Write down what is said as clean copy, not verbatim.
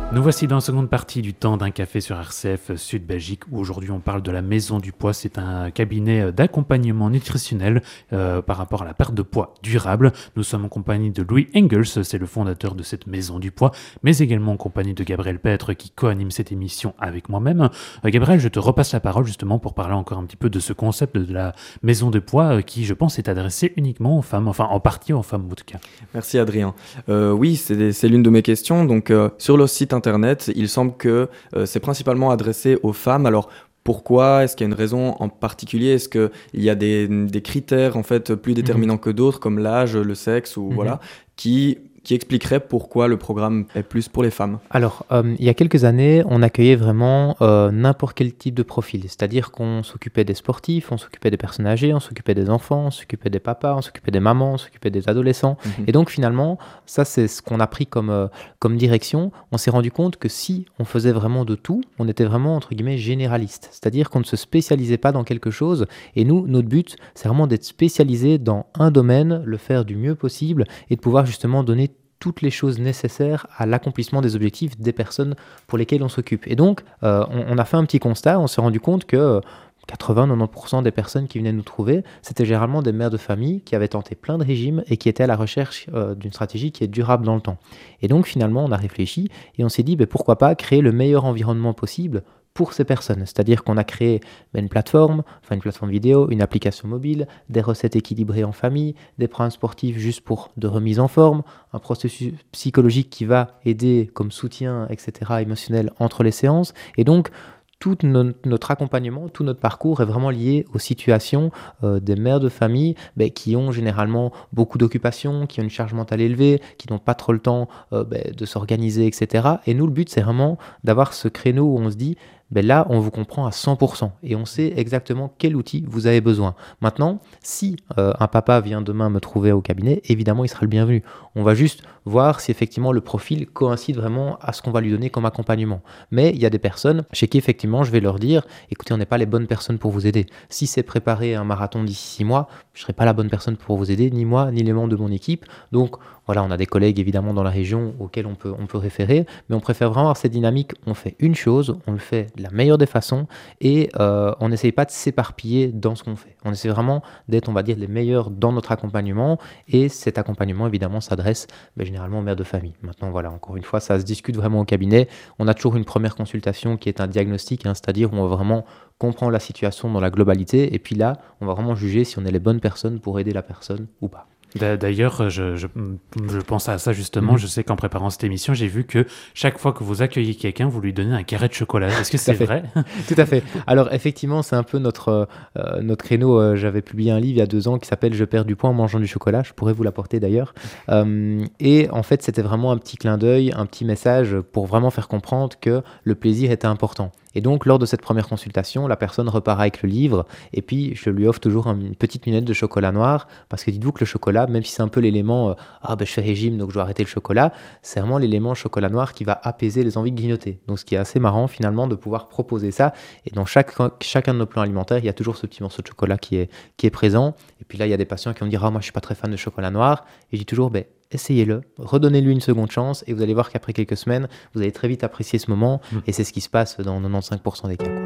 Nous voici dans la seconde partie du temps d'un café sur RCF Sud Belgique où aujourd'hui on parle de la Maison du Poids. C'est un cabinet d'accompagnement nutritionnel par rapport à la perte de poids durable. Nous sommes en compagnie de Louis Engels, c'est le fondateur de cette Maison du Poids, mais également en compagnie de Gabriel Petre qui co-anime cette émission avec moi-même. Gabriel, je te repasse la parole justement pour parler encore un petit peu de ce concept de la Maison du Poids qui, je pense, est adressé uniquement aux femmes, enfin en partie aux femmes en tout cas. Merci Adrien. Oui, c'est l'une de mes questions. Donc sur le site internet, il semble que c'est principalement adressé aux femmes. Alors pourquoi? Est-ce qu'il y a une raison en particulier? Est-ce qu'il y a des critères en fait plus déterminants que d'autres, comme l'âge, le sexe ou voilà, qui expliquerait pourquoi le programme est plus pour les femmes? Alors, il y a quelques années, on accueillait vraiment n'importe quel type de profil. C'est-à-dire qu'on s'occupait des sportifs, on s'occupait des personnes âgées, on s'occupait des enfants, on s'occupait des papas, on s'occupait des mamans, on s'occupait des adolescents. Et donc finalement, ça c'est ce qu'on a pris comme direction. On s'est rendu compte que si on faisait vraiment de tout, on était vraiment entre guillemets généraliste. C'est-à-dire qu'on ne se spécialisait pas dans quelque chose. Et nous, notre but, c'est vraiment d'être spécialisé dans un domaine, le faire du mieux possible et de pouvoir justement donner toutes les choses nécessaires à l'accomplissement des objectifs des personnes pour lesquelles on s'occupe. Et donc, on a fait un petit constat, on s'est rendu compte que 80-90% des personnes qui venaient nous trouver, c'était généralement des mères de famille qui avaient tenté plein de régimes et qui étaient à la recherche d'une stratégie qui est durable dans le temps. Et donc, finalement, on a réfléchi et on s'est dit, pourquoi pas créer le meilleur environnement possible pour ces personnes. C'est-à-dire qu'on a créé une plateforme vidéo, une application mobile, des recettes équilibrées en famille, des programmes sportifs juste pour de remise en forme, un processus psychologique qui va aider comme soutien, etc., émotionnel entre les séances. Et donc, tout notre accompagnement, tout notre parcours est vraiment lié aux situations des mères de famille qui ont généralement beaucoup d'occupations, qui ont une charge mentale élevée, qui n'ont pas trop le temps de s'organiser, etc. Et nous, le but, c'est vraiment d'avoir ce créneau où on se dit, là, on vous comprend à 100% et on sait exactement quel outil vous avez besoin. Maintenant, si un papa vient demain me trouver au cabinet, évidemment, il sera le bienvenu. On va juste voir si effectivement le profil coïncide vraiment à ce qu'on va lui donner comme accompagnement. Mais il y a des personnes chez qui effectivement je vais leur dire, écoutez, on n'est pas les bonnes personnes pour vous aider. Si c'est préparer un marathon d'ici 6 mois, je ne serai pas la bonne personne pour vous aider, ni moi, ni les membres de mon équipe. Donc voilà, on a des collègues évidemment dans la région auxquels on peut référer, mais on préfère vraiment avoir cette dynamique. On fait une chose, on le fait de la meilleure des façons et on n'essaye pas de s'éparpiller dans ce qu'on fait. On essaie vraiment d'être, on va dire, les meilleurs dans notre accompagnement et cet accompagnement évidemment s'adresse généralement aux mères de famille. Maintenant voilà, encore une fois, ça se discute vraiment au cabinet. On a toujours une première consultation qui est un diagnostic, c'est-à-dire où on va vraiment comprendre la situation dans la globalité et puis là, on va vraiment juger si on est les bonnes personnes pour aider la personne ou pas. D'ailleurs, je pense à ça justement. Je sais qu'en préparant cette émission, j'ai vu que chaque fois que vous accueillez quelqu'un, vous lui donnez un carré de chocolat. Est-ce que c'est vrai? Tout à fait. Alors effectivement, c'est un peu notre créneau. J'avais publié un livre il y a 2 ans qui s'appelle « Je perds du poids en mangeant du chocolat ». Je pourrais vous l'apporter d'ailleurs. Et en fait, c'était vraiment un petit clin d'œil, un petit message pour vraiment faire comprendre que le plaisir était important. Et donc, lors de cette première consultation, la personne repart avec le livre et puis je lui offre toujours une petite minette de chocolat noir parce que dites-vous que le chocolat, même si c'est un peu l'élément je fais régime donc je dois arrêter le chocolat, c'est vraiment l'élément chocolat noir qui va apaiser les envies de grignoter. Donc, ce qui est assez marrant finalement de pouvoir proposer ça. Et dans chacun de nos plans alimentaires, il y a toujours ce petit morceau de chocolat qui est présent. Et puis là, il y a des patients qui vont me dire « moi, je suis pas très fan de chocolat noir ». Et je dis toujours « essayez-le, redonnez-lui une seconde chance et vous allez voir qu'après quelques semaines, vous allez très vite apprécier ce moment et c'est ce qui se passe dans 95% des cas.